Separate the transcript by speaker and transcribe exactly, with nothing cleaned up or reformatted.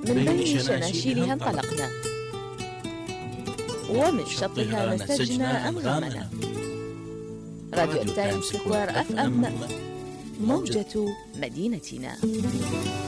Speaker 1: من بين شناشيلها انطلقنا، ومن شطها نسجنا أنغامنا. راديو تايم سكوير أف أم، موجة مدينتنا.